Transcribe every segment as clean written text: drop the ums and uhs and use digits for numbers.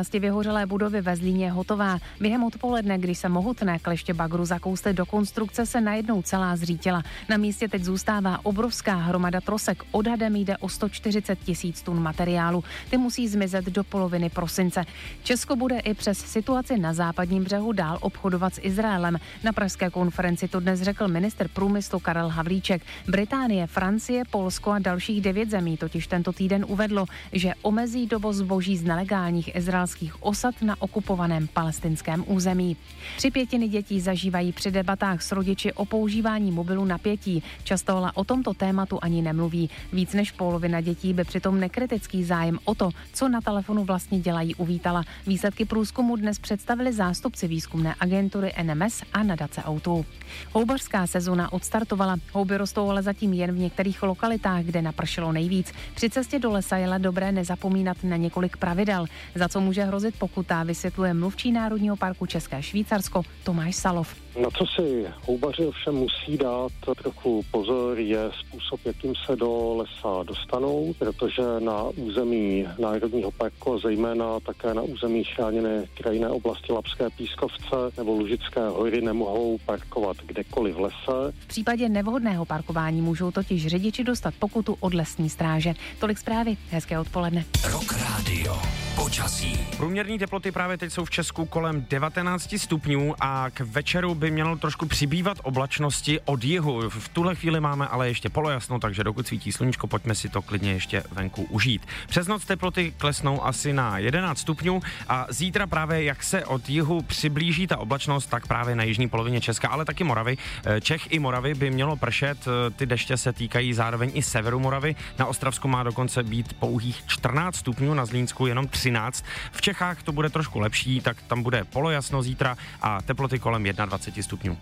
části vyhořelé budovy ve Zlíně hotová. Během odpoledne, když se mohutné kleště bagru zakously do konstrukce, se najednou celá zřítila. Na místě teď zůstává obrovská hromada trosek. Odhadem jde o 140 000 tun materiálu. Ty musí zmizet do poloviny prosince. Česko bude i přes situaci na západním břehu dál obchodovat s Izraelem. Na pražské konferenci to dnes řekl ministr průmyslu Karel Havlíček. Británie, Francie, Polsko a dalších 9 zemí totiž tento týden uvedlo, že omezí dovoz zboží z nelegálních izraelských osad na okupovaném palestinském území. 3/5 dětí zažívají při debatách s rodiči o používání mobilu napětí. Často ale o tomto tématu ani nemluví. Víc než polovina dětí by přitom nekritický zájem o to, co na telefonu vlastně dělají, uvítala. Výsledky průzkumu dnes představili zástupci výzkumné agentury NMS a nadace O2. Houbařská sezona odstartovala. Houby rostou ale zatím jen v některých lokalitách, kde napršelo nejvíc. Při cestě do lesa je dobré nezapomínat na několik pravidel. Za co může hrozit pokuta, vysvětluje mluvčí Národního parku České Švýcarsko Tomáš Salov. Na co si houbaři ovšem musí dát trochu pozor, je způsob, jakým se do lesa dostanou, protože na území Národního parku a zejména také na území chráněné krajinné oblasti Labské pískovce nebo Lužické hory nemohou parkovat kdekoliv v lese. V případě nevhodného parkování můžou totiž řidiči dostat pokutu od lesní stráže. Tolik zprávy, hezké odpoledne. Rock Radio. Počasí. Průměrné teploty právě teď jsou v Česku kolem 19 stupňů a k večeru by mělo trošku přibývat oblačnosti od jihu. V tuhle chvíli máme ale ještě polojasno, takže dokud svítí sluníčko, pojďme si to klidně ještě venku užít. Přes noc teploty klesnou asi na 11 stupňů a zítra právě jak se od jihu přiblíží ta oblačnost, tak právě na jižní polovině Česka, ale taky Moravy. Čech i Moravy by mělo pršet, ty deště se týkají zároveň i severu Moravy. Na Ostravsku má dokonce být pouhých 14 stupňů, na Zlínsku jenom 13. V Čechách to bude trošku lepší, tak tam bude polojasno zítra a teploty kolem 21 stupňů.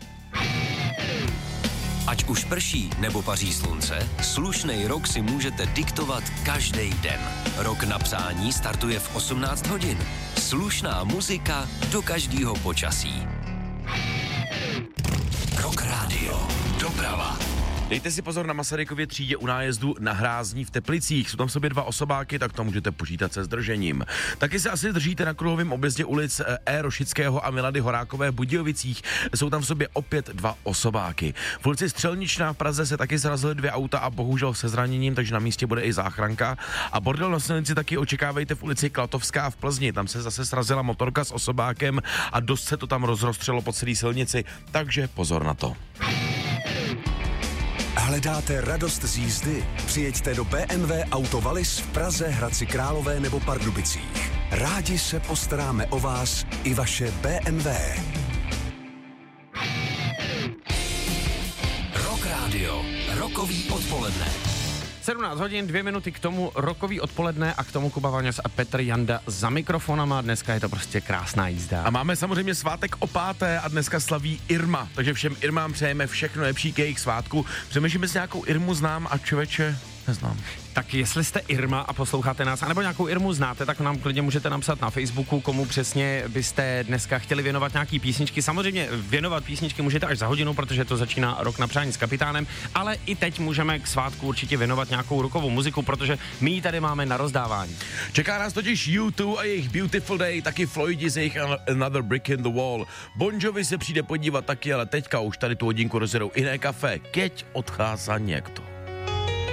Ať už prší nebo paří slunce, slušnej rok si můžete diktovat každý den. Rok na přání startuje v 18 hodin. Slušná muzika do každého počasí. Rock Radio. Doprava. Dejte si pozor na Masarykově třídě u nájezdu na Hrázní v Teplicích. Jsou tam v sobě 2 osobáky, tak to můžete počítat se zdržením. Taky se asi držíte na kruhovém objezdě ulic Rošického a Milady Horákové v Budějovicích. Jsou tam v sobě opět 2 osobáky. V ulici Střelničná v Praze se taky srazily 2 auta a bohužel se zraněním, takže na místě bude i záchranka. A bordel na silnici taky očekávejte v ulici Klatovská v Plzni. Tam se zase srazila motorka s osobákem a dost se to tam rozrostřelo po celé silnici, takže pozor na to. Hledáte radost z jízdy? Přijeďte do BMW Auto Wallis v Praze, Hradci Králové nebo Pardubicích. Rádi se postaráme o vás i vaše BMW. Rock Radio. Rokový odpoledne. 17 hodin, 2 minuty k tomu rokový odpoledne a k tomu Kuba Vaňas a Petr Janda za mikrofonama. Dneska je to prostě krásná jízda. A máme samozřejmě svátek o 5. a dneska slaví Irma, takže všem Irmám přejeme všechno lepší k jejich svátku. Přemýšlím, jestli nějakou Irmu znám a člověče neznám. Tak jestli jste Irma a posloucháte nás, anebo nějakou Irmu znáte, tak nám klidně můžete napsat na Facebooku, komu přesně byste dneska chtěli věnovat nějaký písničky. Samozřejmě věnovat písničky můžete až za hodinu, protože to začíná Rok na přání s kapitánem, ale i teď můžeme k svátku určitě věnovat nějakou rokovou muziku, protože my ji tady máme na rozdávání. Čeká nás totiž U2 a jejich Beautiful Day, taky Floydi z jejich Another Brick in the Wall. Bon Jovi se přijde podívat taky, ale teďka už tady tu hodinku rozjedou Iné kafe. Keď odchází někdo.